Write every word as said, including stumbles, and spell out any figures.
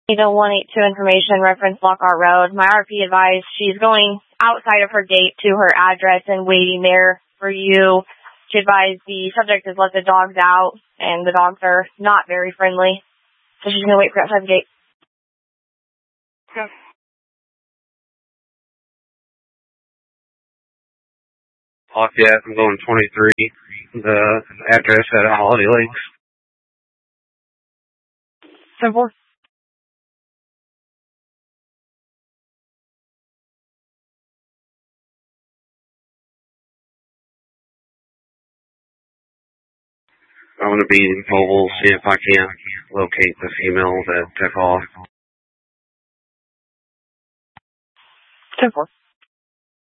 The one eight two information, reference Lockhart Road. My R P advised she's going outside of her gate to her address and waiting there for you. She advised the subject has let the dogs out, and the dogs are not very friendly. So she's going to wait for outside the gate. Okay. Lafayette, I'm going twenty-three. The address at Holiday Lakes. ten four. I'm going to be mobile, see if I can locate the female that took off. ten four.